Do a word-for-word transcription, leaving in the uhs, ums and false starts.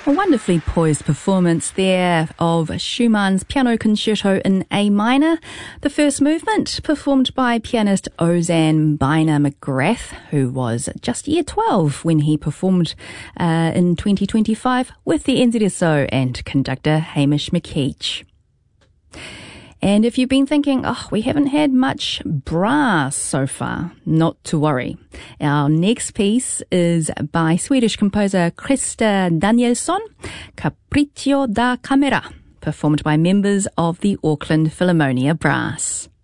A wonderfully poised performance there of Schumann's Piano Concerto in A minor, the first movement performed by pianist Ozan Biner McGrath, who was just year twelve when he performed uh, in twenty twenty-five with the N Z S O and conductor Hamish McKeach. And if you've been thinking, oh, we haven't had much brass so far, not to worry. Our next piece is by Swedish composer Christer Danielsson, Capriccio da Camera, performed by members of the Auckland Philharmonia Brass.